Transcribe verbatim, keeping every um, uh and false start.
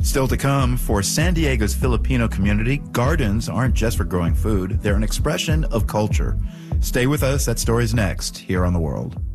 Still to come, for San Diego's Filipino community, gardens aren't just for growing food, they're an expression of culture. Stay with us, that story's next, here on The World.